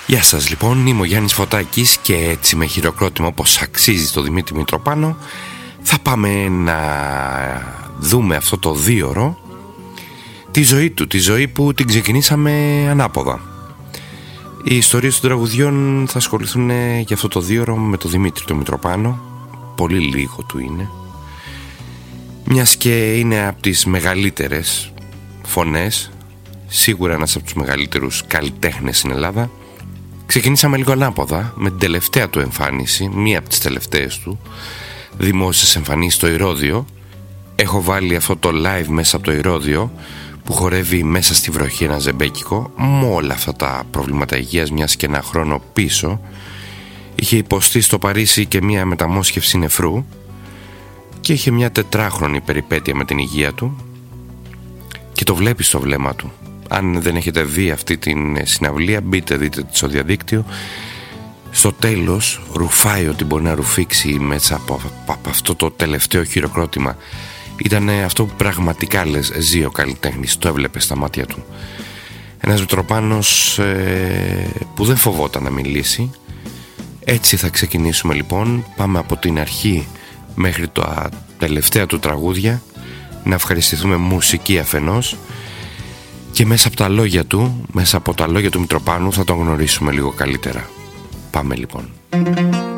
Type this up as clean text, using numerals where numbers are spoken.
Γεια σας λοιπόν, είμαι ο Γιάννης Φωτάκης και έτσι με χειροκρότημα όπως αξίζει στο Δημήτρη Μητροπάνο θα πάμε να δούμε αυτό το δίωρο, τη ζωή του, τη ζωή που την ξεκινήσαμε ανάποδα. Οι ιστορίες των τραγουδιών θα ασχοληθούν για αυτό το δίωρο με το Δημήτρη το Μητροπάνο. Πολύ λίγο του είναι, μιας και είναι από τις μεγαλύτερες φωνές, σίγουρα ένας από τους μεγαλύτερους καλλιτέχνες στην Ελλάδα. Ξεκινήσαμε λίγο ανάποδα με την τελευταία του εμφάνιση, μία από τις τελευταίες του δημόσιες εμφανίσεις στο Ηρώδειο. Έχω βάλει αυτό το live μέσα από το Ηρώδειο που χορεύει μέσα στη βροχή ένα ζεμπέκικο με όλα αυτά τα προβλήματα υγείας, μιας και ένα χρόνο πίσω είχε υποστεί στο Παρίσι και μια μεταμόσχευση νεφρού και είχε μια 4χρονη περιπέτεια με την υγεία του και το βλέπει στο βλέμμα του. Αν δεν έχετε δει αυτή την συναυλία, μπείτε δείτε τη στο διαδίκτυο. Στο τέλος ρουφάει ό,τι μπορεί να ρουφήξει μέσα από αυτό το τελευταίο χειροκρότημα. Ήταν αυτό που πραγματικά λες ζει ο καλλιτέχνης, το έβλεπε στα μάτια του. Ένας Μητροπάνος που δεν φοβόταν να μιλήσει. Έτσι θα ξεκινήσουμε λοιπόν. Πάμε από την αρχή μέχρι τα τελευταία του τραγούδια, να ευχαριστηθούμε μουσική αφενός και μέσα από τα λόγια του, μέσα από τα λόγια του Μητροπάνου θα τον γνωρίσουμε λίγο καλύτερα. Πάμε λοιπόν.